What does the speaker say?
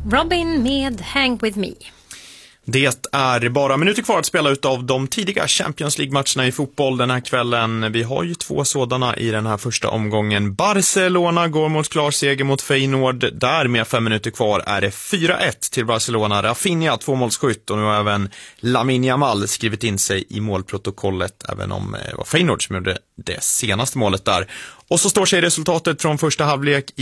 Robin med Hang With Me. Det är bara minuter kvar att spela ut av de tidiga Champions League-matcherna i fotboll den här kvällen. Vi har ju 2 sådana i den här första omgången. Barcelona går mot klar seger mot Feyenoord. Där med 5 minuter kvar är det 4-1 till Barcelona. Rafinha 2-målsskytt och nu har även Lamine Yamal skrivit in sig i målprotokollet, även om det var Feyenoord som gjorde det senaste målet där. Och så står sig resultatet från första halvlek